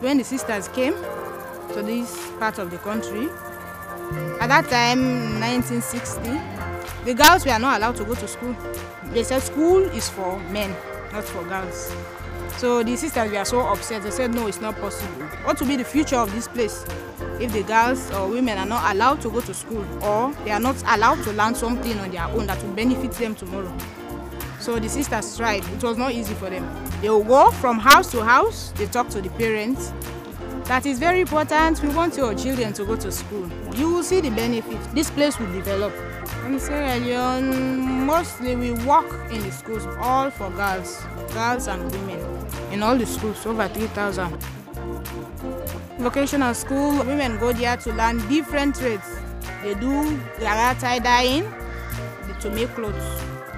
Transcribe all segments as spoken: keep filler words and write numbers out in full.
when the sisters came to this part of the country, at that time, nineteen sixty, the girls were not allowed to go to school. They said school is for men, not for girls. So the sisters were so upset. They said, no, it's not possible. What will be the future of this place if the girls or women are not allowed to go to school, or they are not allowed to learn something on their own that will benefit them tomorrow? So the sisters tried. It was not easy for them. They will go from house to house. They talk to the parents. That is very important. We want your children to go to school. You will see the benefit. This place will develop. In Sierra Leone, mostly we work in the schools, all for girls, girls and women. In all the schools, over three thousand. Vocational school, women go there to learn different trades. They do gara tie-dyeing to make clothes.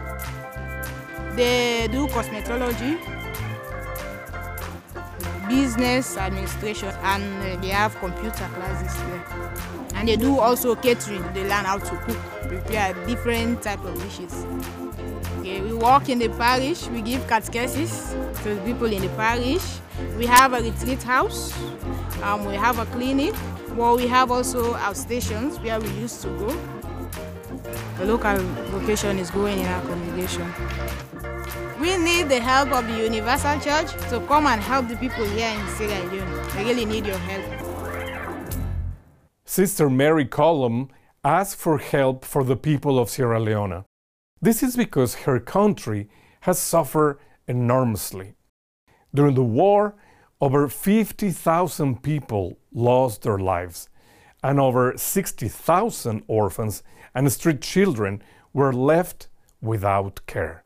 They do cosmetology, business administration, and they have computer classes there. And they do also catering. They learn how to cook, prepare different types of dishes. Okay, we work in the parish. We give catechesis to the people in the parish. We have a retreat house. Um, we have a clinic. Well, we have also our stations where we used to go. The local vocation is growing in our congregation. We need the help of the Universal Church to come and help the people here in Sierra Leone. We really need your help. Sister Mary Colum asked for help for the people of Sierra Leone. This is because her country has suffered enormously. During the war, over fifty thousand people lost their lives, and over sixty thousand orphans and street children were left without care.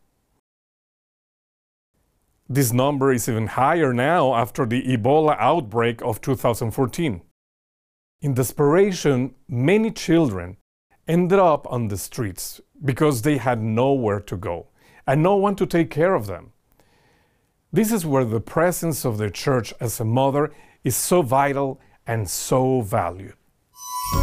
This number is even higher now after the Ebola outbreak of two thousand fourteen. In desperation, many children ended up on the streets because they had nowhere to go and no one to take care of them. This is where the presence of the Church as a mother is so vital and so valued.